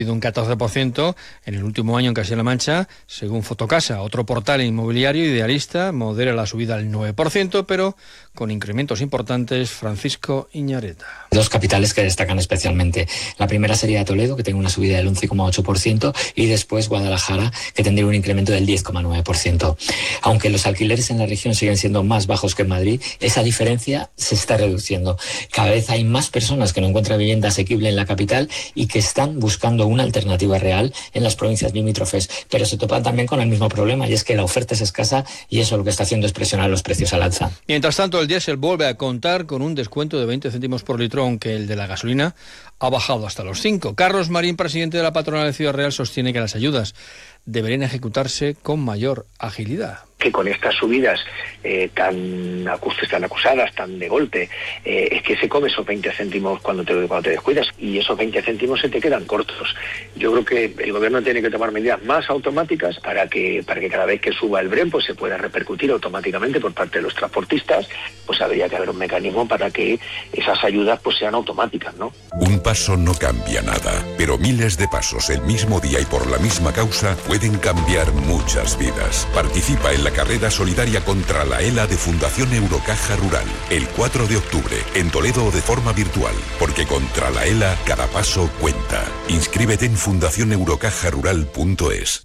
un 14% en el último año en Castilla-La Mancha, según Fotocasa. Otro portal inmobiliario Idealista modera la subida al 9%, pero con incrementos importantes. Francisco Iñareta. Dos capitales que destacan especialmente. La primera sería Toledo, que tiene una subida del 11,8%, y después Guadalajara, que tendría un incremento del 10,9%. Aunque los alquileres en la región siguen siendo más bajos que en Madrid, esa diferencia se está reduciendo. Cada vez hay más personas que no encuentran vivienda asequible en la capital y que están buscando una alternativa real en las provincias limítrofes, pero se topan también con el mismo problema, y es que la oferta es escasa, y eso lo que está haciendo es presionar los precios al alza. Mientras tanto, el diésel vuelve a contar con un descuento de 20 céntimos por litro, aunque el de la gasolina ha bajado hasta los 5. Carlos Marín, presidente de la patronal de Ciudad Real, sostiene que las ayudas deberían ejecutarse con mayor agilidad. Que con estas subidas tan acusadas, tan de golpe, es que se come esos 20 céntimos cuando te descuidas, y esos 20 céntimos se te quedan cortos. Yo creo que el gobierno tiene que tomar medidas más automáticas para que cada vez que suba el Brent pues se pueda repercutir automáticamente por parte de los transportistas. Pues habría que haber un mecanismo para que esas ayudas pues sean automáticas, ¿no? Un paso no cambia nada, pero miles de pasos el mismo día y por la misma causa pueden cambiar muchas vidas. Participa en la carrera solidaria contra la ELA de Fundación Eurocaja Rural, el 4 de octubre, en Toledo o de forma virtual, porque contra la ELA cada paso cuenta. Inscríbete en fundacioneurocajarural.es.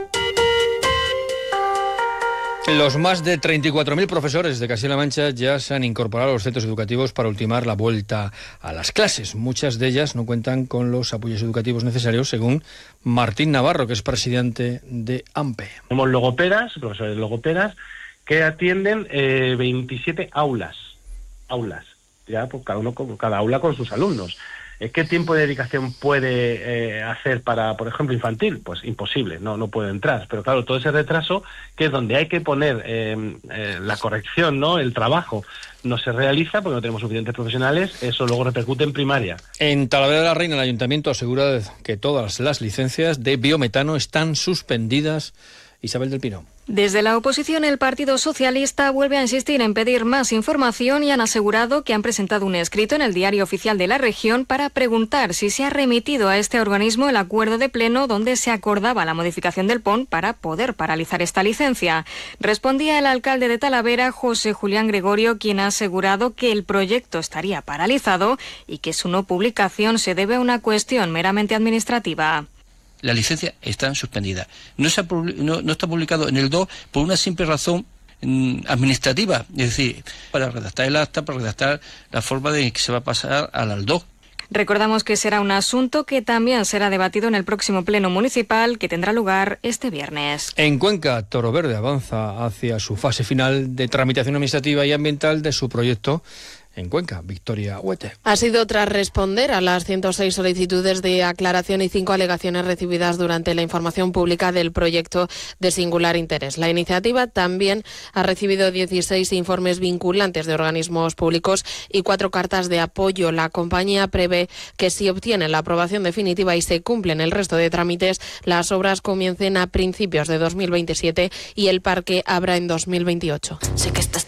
Los más de 34.000 profesores de Castilla-La Mancha ya se han incorporado a los centros educativos para ultimar la vuelta a las clases. Muchas de ellas no cuentan con los apoyos educativos necesarios, según Martín Navarro, que es presidente de AMPE. Tenemos logopedas, profesores logopedas, que atienden 27 aulas, ya pues cada aula con sus alumnos. ¿Qué tiempo de dedicación puede hacer para, por ejemplo, infantil? Pues imposible, no puede entrar. Pero claro, todo ese retraso, que es donde hay que poner la corrección, ¿no? El trabajo, no se realiza porque no tenemos suficientes profesionales, eso luego repercute en primaria. En Talavera de la Reina, el ayuntamiento asegura que todas las licencias de biometano están suspendidas. Isabel del Pino. Desde la oposición, el Partido Socialista vuelve a insistir en pedir más información y han asegurado que han presentado un escrito en el Diario Oficial de la Región para preguntar si se ha remitido a este organismo el acuerdo de pleno donde se acordaba la modificación del PON para poder paralizar esta licencia. Respondía el alcalde de Talavera, José Julián Gregorio, quien ha asegurado que el proyecto estaría paralizado y que su no publicación se debe a una cuestión meramente administrativa. La licencia está suspendida. No está publicado en el 2 por una simple razón administrativa, es decir, para redactar el acta, para redactar la forma de que se va a pasar al ALDO. Recordamos que será un asunto que también será debatido en el próximo pleno municipal, que tendrá lugar este viernes. En Cuenca, Toro Verde avanza hacia su fase final de tramitación administrativa y ambiental de su proyecto en Cuenca. Victoria Huete. Ha sido tras responder a las 106 solicitudes de aclaración y 5 alegaciones recibidas durante la información pública del proyecto de singular interés. La iniciativa también ha recibido 16 informes vinculantes de organismos públicos y 4 cartas de apoyo. La compañía prevé que si obtiene la aprobación definitiva y se cumplen el resto de trámites, las obras comiencen a principios de 2027 y el parque abra en 2028. Sé que estás